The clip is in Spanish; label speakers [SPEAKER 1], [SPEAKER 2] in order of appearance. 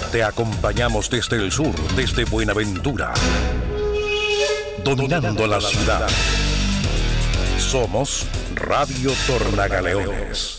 [SPEAKER 1] Te acompañamos desde el sur, desde Buenaventura, dominando la ciudad. Somos Radio Tornagaleones.